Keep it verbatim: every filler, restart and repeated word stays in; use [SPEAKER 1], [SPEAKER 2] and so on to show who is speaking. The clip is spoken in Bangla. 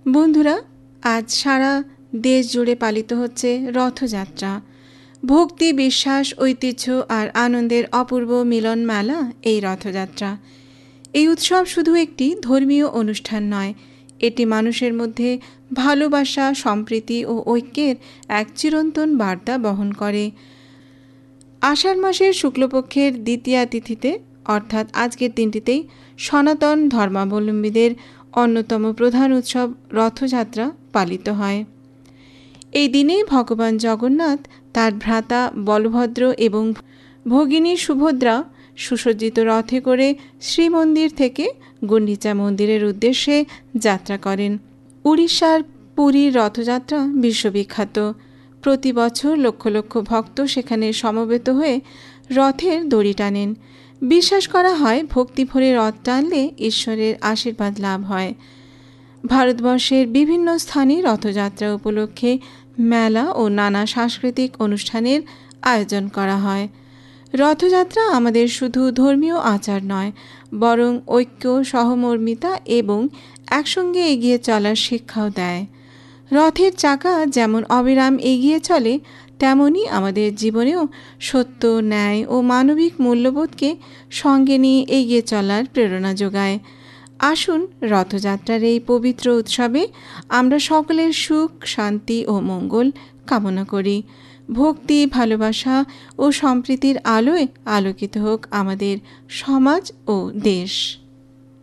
[SPEAKER 1] বন্ধুরা, আজ সারা দেশ জুড়ে পালিত হচ্ছে রথযাত্রা। ভক্তি, বিশ্বাস, ঐতিহ্য আর আনন্দের অপূর্ব মিলন মেলা এই রথযাত্রা। এই উৎসব শুধু একটি ধর্মীয় অনুষ্ঠান নয়, এটি মানুষের মধ্যে ভালোবাসা, সম্প্রীতি ও ঐক্যের এক চিরন্তন বার্তা বহন করে। আষাঢ় মাসের শুক্লপক্ষের দ্বিতীয়া তিথিতে অর্থাৎ আজকের দিনটিতেই সনাতন ধর্মাবলম্বীদের অন্যতম প্রধান উৎসব রথযাত্রা পালিত হয়। এই দিনে ভগবান জগন্নাথ তার ভ্রাতা বলভদ্র এবং ভগিনী সুভদ্রা সুসজ্জিত রথে করে শ্রীমন্দির থেকে গুন্ডিচা মন্দিরের উদ্দেশ্যে যাত্রা করেন। উড়িষ্যার পুরীর রথযাত্রা বিশ্ববিখ্যাত। প্রতি বছর লক্ষ লক্ষ ভক্ত সেখানে সমবেত হয়ে রথের দড়ি টানেন। বিশ্বাস করা হয় ভক্তি ভরে রথ টানলে ঈশ্বরের আশীর্বাদ লাভ হয়। ভারতবর্ষের বিভিন্ন স্থানে রথযাত্রা উপলক্ষে মেলা ও নানা সাংস্কৃতিক অনুষ্ঠানের আয়োজন করা হয়। রথযাত্রা আমাদের শুধু ধর্মীয় আচার নয়, বরং ঐক্য, সহমর্মিতা এবং একসঙ্গে এগিয়ে চলার শিক্ষাও দেয়। রথের চাকা যেমন অবিরাম এগিয়ে চলে, তেমনি আমাদের জীবনেও সত্য, ন্যায় ও মানবিক মূল্যবোধকে সঙ্গে নিয়ে এগিয়ে চলার প্রেরণা যোগায়। আসুন রথযাত্রার এই পবিত্র উৎসবে আমরা সকলের সুখ, শান্তি ও মঙ্গল কামনা করি। ভক্তি, ভালোবাসা ও সম্প্রীতির আলোয় আলোকিত হোক আমাদের সমাজ ও দেশ।